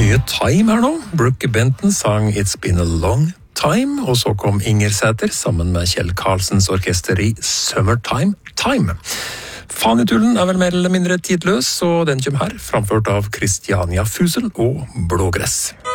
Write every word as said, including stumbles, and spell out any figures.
mye Time her nå. Brooke Benton sang It's Been a Long Time, og så kom Inger Sæther sammen med Kjell Karlsens orkester i Summertime Time. Fanetullen er vel mer eller mindre tidløs, så den kommer her, framført av Christiania Fusel og Blågress.